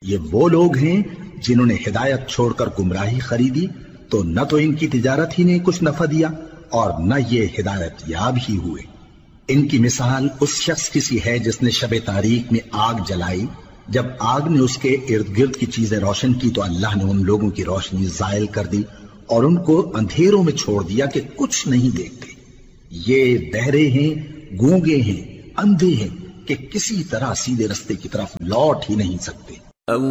ये वो लोग हैं जिन्होंने हिदायत छोड़कर गुमराही खरीदी, तो न तो इनकी तिजारत ही ने कुछ नफा दिया और न ये हिदायत याब ही हुए। इनकी मिसाल उस शख्स की सी है जिसने शबे तारीख में आग जलाई। जब आग ने उसके इर्द गिर्द की चीजें रोशन की तो अल्लाह ने उन लोगों की रोशनी जायल कर दी और उनको अंधेरों में छोड़ दिया कि कुछ नहीं देखते। ये बहरे हैं, गूंगे हैं, अंधे हैं कि किसी तरह सीधे रास्ते की तरफ लौट ही नहीं सकते।